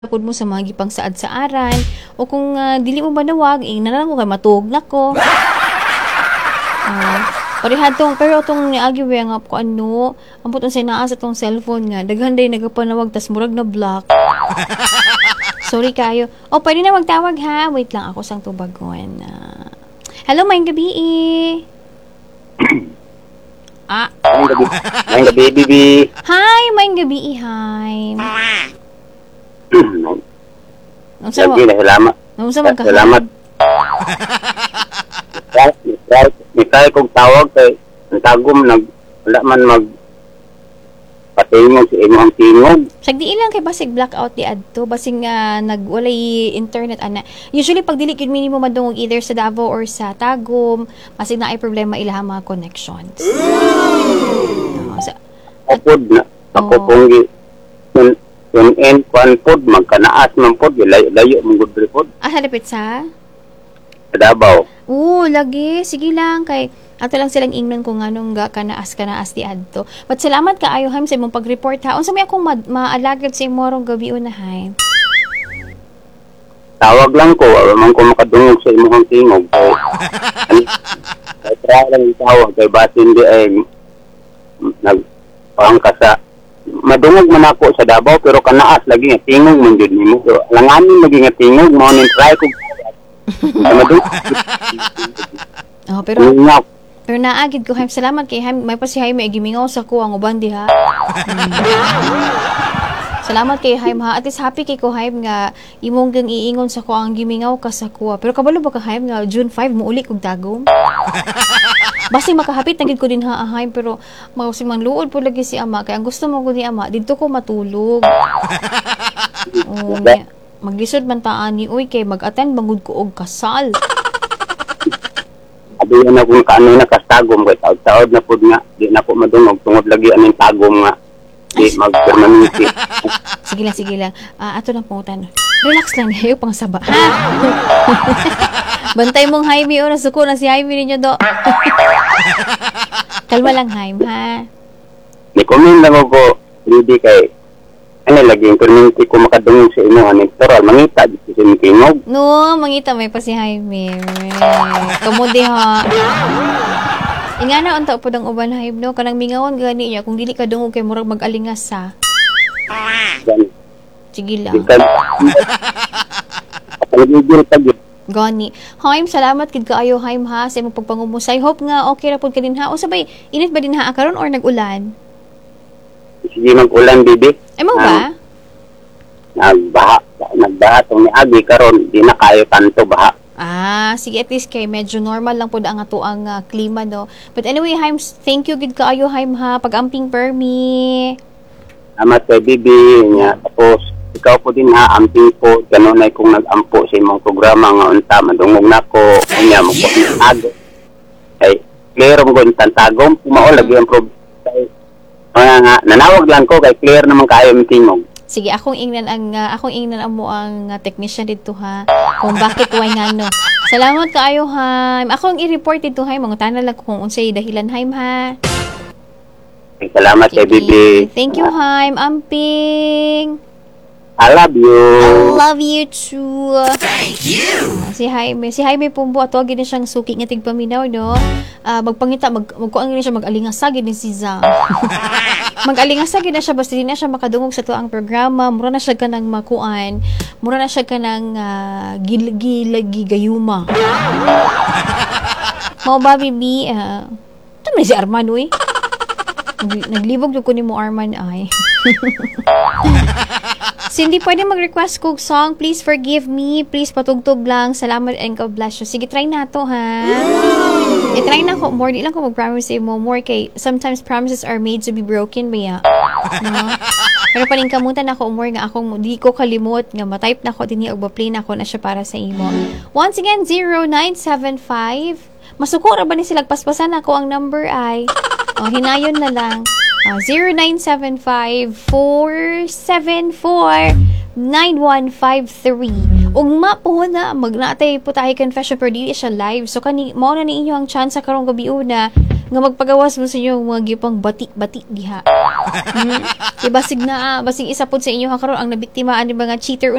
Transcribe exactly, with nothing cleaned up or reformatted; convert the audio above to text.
pud mo sa mga gipang saad sa aran o kung ah, dili mo banawag eh nalang ko kay matuog na ko. Ah, pareha tong pero tong niagi we nga ko ano, ampot unsay naa sa tong cellphone nga daghan day nagapanawag tas murag na block. Sorry kayo. O pwede na magtawag ha. Wait lang ako sang tubagon. Ah, hello, maayong gabi. ah, Maayong gabi, maayong gabi, Bibi. hi, maayong gabi. Hi. Unsa mo? Lagi na salamat. Unsa man ka? Salamat. Di kaya kong tawag kay ang tagom nag wala man mag patingog sa imong tingog. Sagdi ilang kay basig blackout di adto basig nga nagwalay internet ana. Usually pag dili gid minimo madungog either sa Davao or sa Tagum, basig na ay problema ila mga connections. No, sa, Apod na ako Oh. kung gi yun yun en kwan pod magkanaas man pod layo layo mong good pod ah, halipit sa? sa Davao. Oo, lagi. Sige lang kay ato lang silang ingnon kung anong ga kanaas kanaas di adto. But salamat kaayo Haim sa imong pag-report ha. Unsa may akong ma- maalagad sa imong gabi una Haim? Tawag lang ko, wala man ko makadungog sa imong tingog. Kay kay try lang yung tawag kay basin di ay nag pangka sa madungog man ako sa Davao pero kanaas lagi nga tingog man jud nimo. So, langanin lagi nga tingog mo nin try ko. Madungog. Oh, pero Ngap. pero naagid ko Haim. Salamat kay Haim. May pa si Haim ay gimingaw sa ko ang uban di ha. Hmm. Salamat kay Haim ha. At least happy kay ko Haim nga imong gang iingon sa ko ang gimingaw ka sa kuha. Pero kabalo ba ka Haim nga June five mo uli kog Tagum? Basi makahapit na gid ko din ha Haim pero magusig man luod po lagi si ama kay ang gusto mo ko ni ama didto ko matulog. Oh, niya. Maglisod man ta ani uy kay mag-attend bangud ko og kasal. Abi na kung kaano na kastagom kay taod-taod na pud nga di na ko madungog tungod lagi aning tagom nga di mag-permanente. Sige lang, sige lang. Ah, ato lang pungutan. Relax lang kayo pang saba. Ha? Bantay mong Jaime o nasuko na si Jaime ninyo do. Kalma lang Jaime ha. Ni komen lang ako hindi kay ano lagi yung permanente ko makadungog sa imo aning toral mangita di sa imong tingog. No, mangita may pa si Jaime. Kamudi ha. Ingana unta po dang uban Jaime no kanang mingawan gani niya kung dili ka dungog kay murag mag-alingas sa. Gan Sige di lang. ka Pagigil pa gyud. Gani. Haim, salamat kid kaayo Haim ha sa imong pagpangumusay. Hope nga okay ra pud ka din ha. O sabay, init ba din ha karon or nag-ulan? Sige mag-ulan bibi. Ay mo ba? Nagbaha nagbaha tong niagi karon di na kayo tanto baha. Ah, sige at least kay medyo normal lang pud ang ato ang ah, klima no. But anyway, Haim, thank you gid kaayo Haim ha pag-amping permi. Amat kay bibi niya tapos ikaw po din ha amping po ganun ay kung nag-ampo sa imong programa nga unta madungog nako unya mo ko ago kay clear mo gon tantagom mao lagi ang problema kay mga nga nanawag lang ko kay clear naman kayo ang tingog. Sige, akong ingnan ang ah, akong ingnan ang mo ang ah, technician dito ha. Kung bakit way ngano. Salamat kaayo Haim. Ako ang i-report dito Haim, mga tanan lang ko kung unsay dahilan Haim ha. Kay salamat kay bibi. Thank you Haim, amping. I love you. I love you too. Thank you. Si Jaime, si Jaime Pumbo ato gid siyang suki nga tigpaminaw no. Ah, magpangita mag magkuan gid siya mag-alingasag gid ni si Zang. Mag-alingasag gid na siya basta di na siya makadungog sa tuang programa, mura na siya kanang makuan, mura na siya kanang uh, gilagi gayuma. Mao ba bibi? Uh, ito man si Arman uy. Nag- Naglibog jud ko nimo Arman ay. Cindy, pwede mag-request kong song. Please forgive me. Please patugtog lang. Salamat and God bless you. Sige, try na to, ha? I-try na ko more. Di lang ko mag-promise mo more kay sometimes promises are made to be broken, baya. No? Pero paningkamutan ako more nga akong di ko kalimot nga matype na ko din og ba-play na ko na siya para sa imo. Once again, zero nine seven five. Masuko ra ba ni sila paspasan ako ang number ay? Oh, hinayon na lang. Uh, zero nine seven five, four seven four, nine one five three. Ugma po na, magnatay po tayo confession per di siya live. So, kani, mao na ni inyo ang chance sa karong gabi una nga magpagawas mo sa inyo mga gipang bati-bati diha. Hmm? Kay basig na ah, basig isa pod sa inyo ha karon ang nabiktimaan ni mga cheater